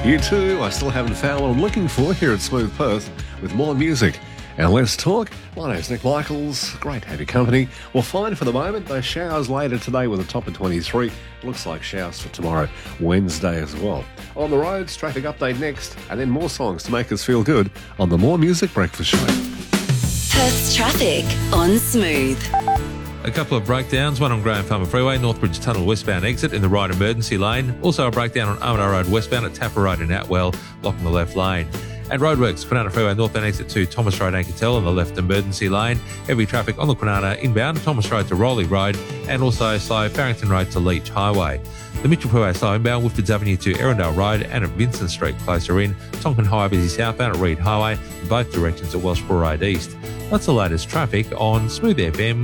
You too, I still haven't found what I'm looking for here at Smooth Perth with more music. And let's talk. My name's Nick Michaels. Great to have your company. Well, fine for the moment. Those showers later today with a top of 23. Looks like showers for tomorrow, Wednesday as well. On the roads, traffic update next, and then more songs to make us feel good on the More Music Breakfast Show. Perth's traffic on Smooth. A couple of breakdowns, one on Graham Farmer Freeway, Northbridge Tunnel westbound exit in the right emergency lane. Also a breakdown on Armadale Road westbound at Tapper Road in Atwell, blocking the left lane. And roadworks, Kwinana Freeway northbound exit to Thomas Road Anketel in the left emergency lane. Heavy traffic on the Kwinana inbound, Thomas Road to Rowley Road, and also slow Farrington Road to Leach Highway. The Mitchell Freeway slow inbound, Woodfords Avenue to Erindale Road and at Vincent Street closer in. Tonkin Highway busy southbound at Reed Highway, in both directions at Wellsboro Road East. That's the latest traffic on Smooth FM